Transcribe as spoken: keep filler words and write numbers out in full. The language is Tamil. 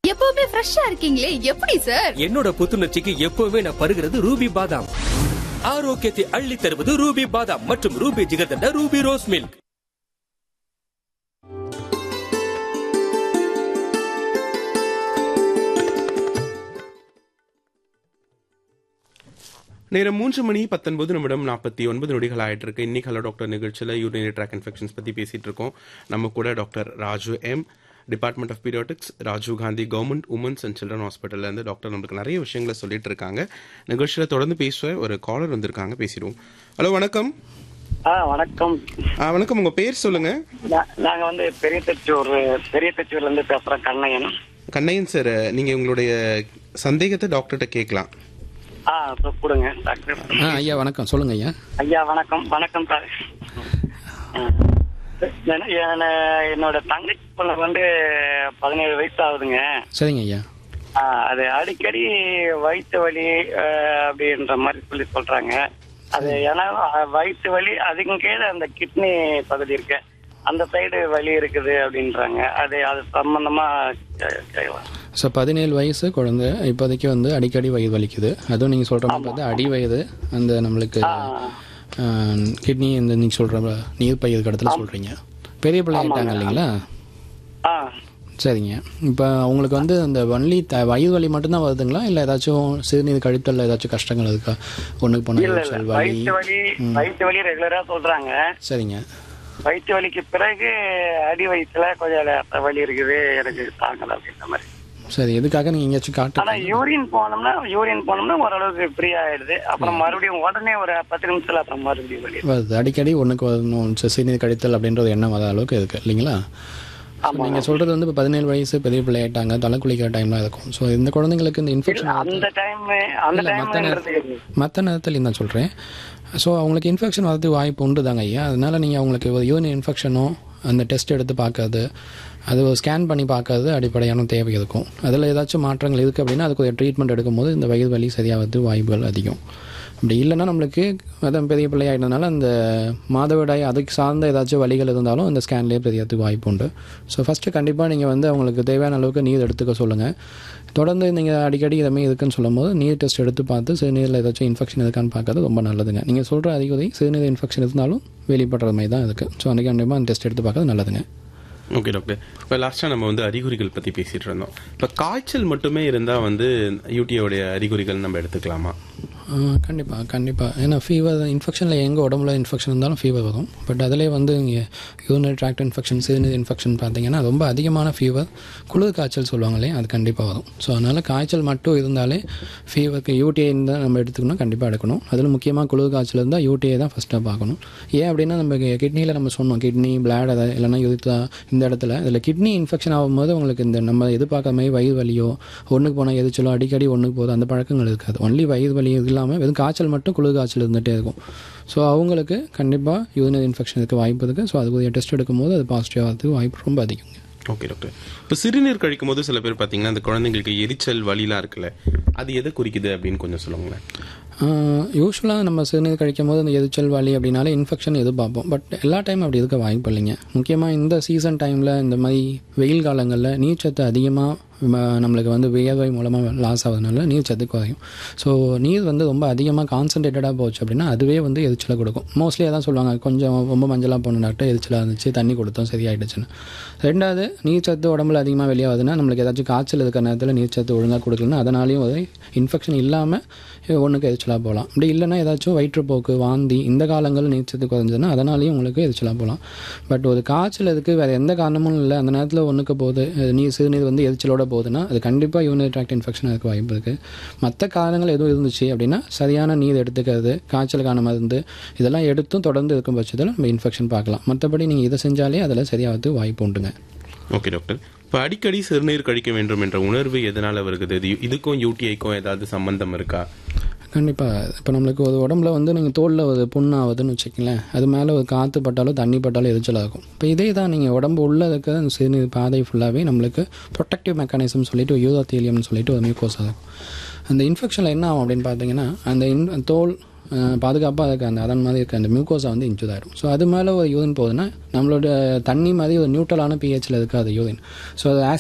எப்பவுமே ஃப்ரெஷ்ஷா இருக்கீங்களே, எப்படி சார்? என்னோட புத்துணர்ச்சிக்கு எப்பவுமே நான் பருகிறது ரூபி பாதாம். ஆரோக்கியத்தை அள்ளி தருவது ரூபி பாதாம் மற்றும் Ruby jigarthanda Ruby rose milk. நேரம் மூன்று மணி பத்தொன்பது நிமிடம் நாற்பத்தி ஒன்பது நொடிகள் ஆயிட்டு இருக்கு. இன்னைக்கு ஹலோ டாக்டர் நிகழ்ச்சியில் யூரினரி ட்ராக் இன்ஃபெக்ஷன்ஸ் பத்தி பேசிட்டு இருக்கோம். நம்ம கூட doctor Raju M, department of Pediatrics, Rajiv Gandhi government women's and children ஹாஸ்பிட்டல்ல இருந்து டாக்டர் நம்மளுக்கு நிறைய விஷயங்களை சொல்லிட்டு இருக்காங்க. நிகழ்ச்சியில தொடர்ந்து பேசுவ ஒரு காலர் வந்திருக்காங்க, பேசிடுவோம். ஹலோ, வணக்கம். வணக்கம். வணக்கம், உங்க பேர் சொல்லுங்க. நாங்க வந்து பெரிய தச்சூர் பெரிய தச்சூர்ல இருந்து பேசுறோம். கண்ணையன். கண்ணையன் சார், நீங்க உங்களுடைய சந்தேகத்தை டாக்டர்கிட்ட கேட்கலாம். ஆ கொடுங்க டாக்டர். ஐயா வணக்கம், சொல்லுங்க ஐயா. ஐயா வணக்கம். வணக்கம் சார். என்னோட தங்கச்சி பொண்ணு வந்து பதினேழு வயசு ஆகுதுங்க. சரிங்க ஐயா. அது அடிக்கடி வயிற்று வலி அப்படின்ற மாதிரி சொல்லி சொல்றாங்க. அது ஏன்னா வயிற்று வலி அதிகம் கீழே அந்த கிட்னி பகுதி இருக்கு, அந்த சைடு வலி இருக்குது அப்படின்றாங்க. அது அது சம்பந்தமா கேட்கலாம். ஸோ பதினேழு வயசு குழந்தை இப்போதைக்கு வந்து அடிக்கடி வயிறு வலிக்குது. அதுவும் நீங்கள் சொல்கிற மாதிரி பார்த்து அடி வயது அந்த நம்மளுக்கு கிட்னி இந்த நீங்கள் சொல்கிற நீர் பயிர் கடத்தில் சொல்கிறீங்க. பெரிய பிள்ளை ஆகிட்டாங்க இல்லைங்களா? சரிங்க. இப்போ உங்களுக்கு வந்து அந்த வலி த வயிறு வலி மட்டும்தான் வருதுங்களா, இல்லை ஏதாச்சும் சிறுநீர் கழித்தல் ஏதாச்சும் கஷ்டங்கள் இருக்கா? ஒன்றுக்கு போனால் வலி வயிற்று வலி ரெகுலராக சொல்கிறாங்க. சரிங்க. வயிற்று வலிக்கு பிறகு அடி வயிற்றுல கொஞ்சம் வலி இருக்குது, எனக்கு தாங்கல அப்படின்ற மாதிரி. சரி, எதுக்காக நீங்க எங்கேயாச்சும் காட்டு? ஆனா யூரின் போனோம்னா யூரின் போனோம்னா ஓரளவுக்கு ஃப்ரீ ஆயிடுது. அப்புறம் மறுபடியும் உடனே ஒரு பத்து நிமிஷத்துல அப்புறம் மறுபடியும் வலி வருது. அடிக்கடி ஒன்றுக்கு வரணும் சிறுநீர் கழித்தல் அப்படின்றது எண்ணம் வர அளவுக்கு இருக்கு இல்லைங்களா? நீங்க சொல்றது வந்து இப்போ பதினேழு வயசு பெரிய பிள்ளை ஆயிட்டாங்க, தலை குளிக்கிற டைம்லாம் இருக்கும். ஸோ இந்த குழந்தைங்களுக்கு இந்த இன்ஃபெக்ஷன் அந்த டைம் அந்த டைம் மற்ற நேரத்தில் நான் சொல்றேன். ஸோ அவங்களுக்கு இன்ஃபெக்ஷன் வரதுக்கு வாய்ப்பு உண்டு தாங்க ஐயா. அதனால நீங்கள் அவங்களுக்கு ஒரு யூரின் இன்ஃபெக்ஷனோ அந்த டெஸ்ட் எடுத்து பார்க்காது, அது ஸ்கேன் பண்ணி பார்க்கறது அடிப்படையான தேவை இருக்கும். அதில் ஏதாச்சும் மாற்றங்கள் இருக்குது அப்படின்னா அதுக்கு ஒரு ட்ரீட்மெண்ட் எடுக்கும்போது இந்த வயிறு வலி சரியாகிறது வாய்ப்புகள் அதிகம். அப்படி இல்லைன்னா நம்மளுக்கு அதான் பெரிய பிள்ளை ஆகிட்டதுனால அந்த மாதவிடாய் அதுக்கு சார்ந்த ஏதாச்சும் வலிகள் இருந்தாலும் அந்த ஸ்கேன்லேயே தெரியறதுக்கு வாய்ப்பு உண்டு. ஸோ ஃபஸ்ட்டு கண்டிப்பாக நீங்கள் வந்து அவங்களுக்கு தேவையான அளவுக்கு நீர் எடுத்துக்க சொல்லுங்கள். தொடர்ந்து நீங்கள் அடிக்கடி இதமே இருக்குன்னு சொல்லும் போது நீர் டெஸ்ட் எடுத்து பார்த்து சிறுநீரில் ஏதாச்சும் இன்ஃபெக்ஷன் இருக்கான்னு பார்க்கறது ரொம்ப நல்லதுங்க. நீங்கள் சொல்கிற அறிகுறி சிறுநீர் இன்ஃபெக்ஷன் இருந்தாலும் வெளிப்படுற மாதிரி தான் இருக்குது. ஸோ அன்றைக்கி கண்டிப்பாக அந்த டெஸ்ட் எடுத்து பார்க்கறது நல்லதுங்க. ஓகே டாக்டர், இப்போ லாஸ்ட்டாக நம்ம வந்து அறிகுறிகள் பற்றி பேசிகிட்டு இருந்தோம். இப்போ காய்ச்சல் மட்டுமே இருந்தால் வந்து யூடியோடைய அறிகுறிகள் நம்ம எடுத்துக்கலாமா? கண்டிப்பாக கண்டிப்பாக ஏன்னா ஃபீவர் இன்ஃபெக்ஷனில் எங்கள் உடம்புல இன்ஃபெக்ஷன் இருந்தாலும் ஃபீவர் வரும். பட் அதிலே வந்து இங்கே யூரினரி ட்ராக்ட் இன்ஃபெக்ஷன் சிறுநீர் இன்ஃபெக்ஷன் பார்த்தீங்கன்னா ரொம்ப அதிகமான ஃபீவர், குளிர் காய்ச்சல் சொல்லுவாங்களே, அது கண்டிப்பாக வரும். ஸோ அதனால் காய்ச்சல் மட்டும் இருந்தாலே ஃபீவருக்கு யூடிஐ தான் நம்ம எடுத்துக்கணும், கண்டிப்பாக எடுக்கணும். அதில் முக்கியமாக குளிர் காய்ச்சல் இருந்தால் யூடிஐ தான் ஃபஸ்ட்டாக பார்க்கணும். ஏன் அப்படின்னா நம்ம கிட்னியில் நம்ம சொன்னோம் கிட்னி பிளாடர் இல்லைனா யூரித்ரா இந்த இடத்துல இதில் கிட்னி இன்ஃபெக்ஷன் ஆகும்போது உங்களுக்கு இந்த நம்ம எதிர்பார்க்காத மாதிரி வயிறு வலியோ ஒன்றுக்கு போனால் எரிச்சலோ அடிக்கடி ஒன்றுக்கு போதும் அந்த பழக்கங்கள் இருக்காது. ஒன்லி வயிறு வலி இல்லாமல் வெறும் காய்ச்சல் மட்டும் குளிர் காய்ச்சல் இருந்துகிட்டே இருக்கும். ஸோ அவங்களுக்கு கண்டிப்பாக யூரினரி இன்ஃபெக்ஷன் இருக்க வாய்ப்பு இருக்குது. ஸோ அதுக்குரிய டெஸ்ட் எடுக்கும்போது அது பாசிட்டிவாக வரதுக்கு வாய்ப்பு ரொம்ப அதிகங்க. ஓகே டாக்டர், இப்போ சிறுநீர் கழிக்கும் போது சில பேர் பார்த்தீங்கன்னா அந்த குழந்தைங்களுக்கு எரிச்சல் வலிலாம் இருக்குல்ல, அது எதை குறிக்குது அப்படின்னு கொஞ்சம் சொல்லுங்களேன். யூஸ்வலாக நம்ம சிறுநீர் கழிக்கும் போது அந்த எரிச்சல் வலி அப்படின்னாலே இன்ஃபெக்ஷன் எதிர்பார்ப்போம். பட் எல்லா டைமும் அப்படி இருக்க வாய்ப்பு இல்லைங்க. முக்கியமாக இந்த சீசன் டைமில் இந்த மாதிரி வெயில் காலங்களில் நீர்ச்சத்து அதிகமாக நம்மளுக்கு வந்து வியர்வை மூலமாக லாஸ் ஆகுதுனால நீர் சத்து குறையும். ஸோ நீர் வந்து ரொம்ப அதிகமாக கான்சன்ட்ரேட்டடாக போச்சு அப்படின்னா அதுவே வந்து எரிச்சலை கொடுக்கும். மோஸ்ட்லி அதான் சொல்லுவாங்க, கொஞ்சம் ரொம்ப மஞ்சளாக போன டாக்டர் எரிச்சலாக இருந்துச்சு, தண்ணி கொடுத்தோம் சரியாயிடுச்சுன்னு. ரெண்டாவது நீர் சத்து உடம்புல அதிகமாக வெளியாகுதுன்னா நம்மளுக்கு ஏதாச்சும் காய்ச்சல் இருக்கிற நேரத்தில் நீர் சத்து ஒழுங்காக கொடுக்கலன்னா அதனாலையும் ஒரு இன்ஃபெக்ஷன் இல்லாமல் ஒன்றுக்கு எரிச்சலாக போகலாம். அப்படி இல்லைன்னா ஏதாச்சும் வயிற்றுப்போக்கு வாந்தி இந்த காலங்களில் நீர் சத்து குறைஞ்சதுன்னா அதனாலையும் உங்களுக்கு எரிச்சலாக போகலாம். பட் ஒரு காய்ச்சல் அதுக்கு வேறு எந்த காரணமும் இல்லை, அந்த நேரத்தில் ஒன்றுக்கு போகுது நீர் சிறுநீர் வந்து எரிச்சலோட போகுதுன்னா அது கண்டிப்பாக யூரினரி ட்ராக்ட் இன்ஃபெக்ஷன் அதுக்கு வாய்ப்பு இருக்குது. மற்ற காரணங்கள் எதுவும் இருந்துச்சு அப்படின்னா சரியான நீர் எடுத்துக்கிறது, காய்ச்சலுக்கான மருந்து இதெல்லாம் எடுத்தும் தொடர்ந்து இருக்கும் பட்சத்தில் நம்ம இன்ஃபெக்ஷன் பார்க்கலாம். மற்றபடி நீங்கள் இதை செஞ்சாலே அதில் சரியாகிறது வாய்ப்பு உண்டுங்க. ஓகே டாக்டர், இப்போ அடிக்கடி சிறுநீர் கழிக்க வேண்டும் என்ற உணர்வு எதனால் வருகிறது? இதுக்கும் யூடிஐக்கும் ஏதாவது சம்பந்தம் இருக்கா? கண்டிப்பாக. இப்போ நம்மளுக்கு ஒரு உடம்புல வந்து நீங்கள் தோலில் ஒரு புண்ணாகுதுன்னு வச்சுக்கங்களேன், அது மேலே ஒரு காற்று பட்டாலும் தண்ணி பட்டாலும் எரிச்சலாக இருக்கும். இப்போ இதே தான் நீங்கள் உடம்பு உள்ளே இருக்கிற அந்த சிறுநீர் பாதை ஃபுல்லாகவே நம்மளுக்கு ப்ரொடெக்டிவ் மெக்கானிசம் சொல்லிட்டு யூரோத்தீலியம்னு சொல்லிட்டு ஒரு மியூக்கோஸாக இருக்கும். அந்த இன்ஃபெக்ஷனில் என்ன ஆகும் அப்படின்னு பார்த்தீங்கன்னா அந்த இன் தோல் பாதுகாப்பாக இருக்க அந்த அதன் மாதிரி இருக்க அந்த மியூக்கோஸா வந்து இன்ஜூர் ஆகிடும். ஸோ அது மேலே ஒரு யூரின் போகுதுன்னா நம்மளோட தண்ணி மாதிரி ஒரு நியூட்ரலான பிஹெச்சில் இருக்காது யூரின். ஸோ